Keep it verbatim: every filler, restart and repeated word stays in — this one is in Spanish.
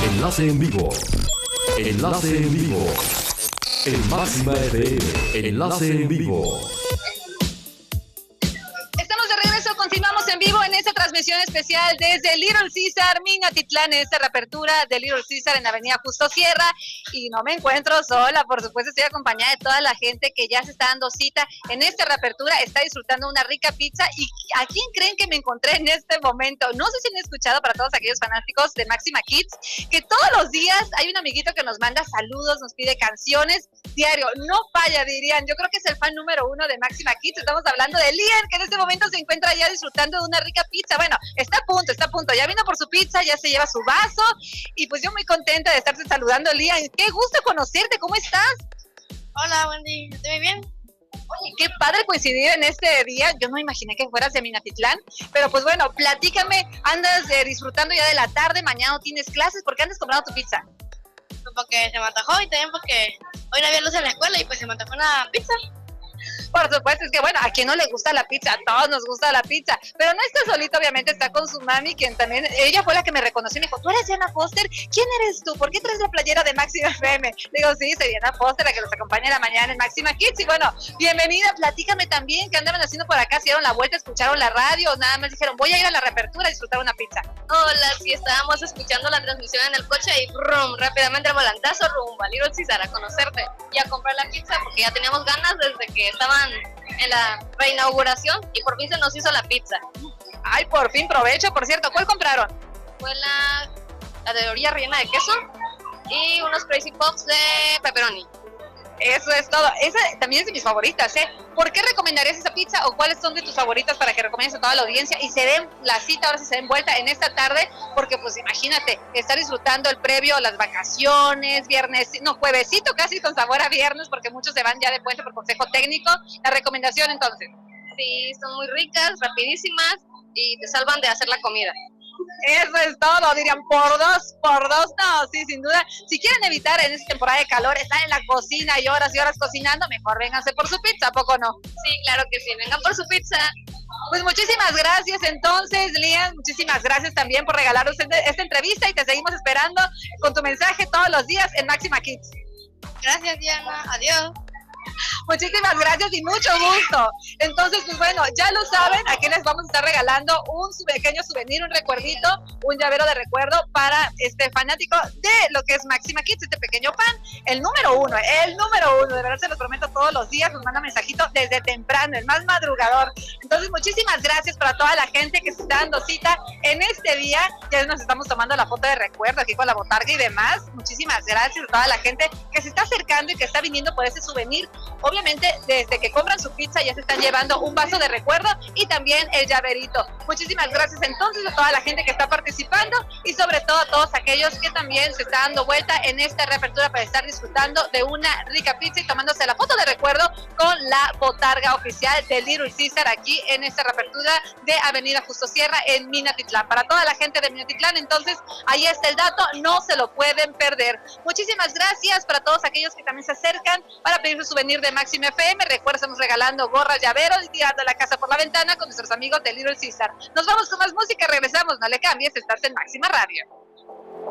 Enlace en vivo. Enlace en vivo. En Máxima F M. Enlace en vivo. Estamos de regreso, continuamos en vivo en esta transmisión especial desde Little Caesar, Minatitlán, en esta reapertura de Little Caesar en la avenida Justo Sierra. Y no me encuentro sola, por supuesto estoy acompañada de toda la gente que ya se está dando cita en esta reapertura, está disfrutando una rica pizza. ¿Y a quién creen que me encontré en este momento? No sé si han escuchado, para todos aquellos fanáticos de Máxima Kids, que todos los días hay un amiguito que nos manda saludos, nos pide canciones, diario, no falla, dirían. Yo creo que es el fan número uno de Máxima Kids. Estamos hablando de Lian, que en este momento se encuentra ya disfrutando de una rica pizza. Bueno, está a punto, está a punto, ya vino por su pizza, ya se lleva su vaso, y pues yo muy contenta de estarte saludando, Lian. Qué gusto conocerte, ¿cómo estás? Hola, Wendy, ¿estoy muy bien? Oye, qué padre coincidir en este día. Yo no imaginé que fueras de Minatitlán, pero pues bueno, platícame, andas eh, disfrutando ya de la tarde, mañana no tienes clases, ¿por qué andas comprando tu pizza? Porque se me antojó y también porque hoy no había luz en la escuela y pues se me antojó una pizza. Por supuesto, es que bueno, a quien no le gusta la pizza, a todos nos gusta la pizza, pero no está solito, obviamente está con su mami, quien también, ella fue la que me reconoció y me dijo, ¿tú eres Diana Foster? ¿Quién eres tú? ¿Por qué traes la playera de Máxima F M? Digo, sí, soy Diana Foster, la que nos acompaña en la mañana en Máxima Kids, y bueno, bienvenida, platícame también, ¿qué andaban haciendo por acá? ¿Se dieron la vuelta, escucharon la radio, o nada más dijeron, voy a ir a la reapertura a disfrutar una pizza? Hola, sí, estábamos escuchando la transmisión en el coche y rum, rápidamente el volantazo rumbo a Little Caesar a conocerte y a comprar la pizza porque ya teníamos ganas desde que estaban en la reinauguración y por fin se nos hizo la pizza. Ay, por fin, provecho, por cierto, ¿cuál compraron? Fue la, la de orilla rellena de queso y unos Crazy Pops de pepperoni. Eso es todo. Esa también es de mis favoritas, ¿eh? ¿Por qué recomendarías esa pizza o cuáles son de tus favoritas para que recomiendes a toda la audiencia y se den la cita, ahora sí se den vuelta en esta tarde? Porque pues imagínate, estar disfrutando el previo, las vacaciones, viernes, no, juevesito casi con sabor a viernes, porque muchos se van ya de puente por consejo técnico. La recomendación entonces. Sí, son muy ricas, rapidísimas y te salvan de hacer la comida. Eso es todo, dirían, por dos, por dos, no, sí, sin duda. Si quieren evitar en esta temporada de calor estar en la cocina y horas y horas cocinando, mejor vénganse por su pizza, ¿a poco no? Sí, claro que sí, vengan por su pizza. Pues muchísimas gracias entonces, Lian, muchísimas gracias también por regalarnos esta entrevista y te seguimos esperando con tu mensaje todos los días en Máxima Kids. Gracias, Diana, adiós. Muchísimas gracias y mucho gusto. Entonces, pues bueno, ya lo saben, aquí les vamos a estar regalando un pequeño souvenir, un recuerdito, un llavero de recuerdo para este fanático de lo que es Máxima Kids, este pequeño fan, el número uno, el número uno, de verdad se los prometo todos los días, nos manda mensajito desde temprano, el más madrugador. Entonces, muchísimas gracias para toda la gente que se está dando cita en este día. Ya nos estamos tomando la foto de recuerdo aquí con la botarga y demás. Muchísimas gracias a toda la gente que se está acercando y que está viniendo por ese souvenir. Obviamente, desde que compran su pizza ya se están llevando un vaso de recuerdo y también el llaverito. Muchísimas gracias entonces a toda la gente que está participando y sobre todo a todos aquellos que también se están dando vuelta en esta reapertura para estar disfrutando de una rica pizza y tomándose la foto de recuerdo con la botarga oficial de Little Caesar aquí en esta reapertura de Avenida Justo Sierra en Minatitlán. Para toda la gente de Minatitlán, entonces, ahí está el dato, no se lo pueden perder. Muchísimas gracias para todos aquellos que también se acercan para pedir su souvenir de Máxima F M. Recuerda, estamos regalando gorras, llaveros y tirando la casa por la ventana con nuestros amigos de Little Caesar. Nos vamos con más música, regresamos, no le cambies, estás en Máxima Radio.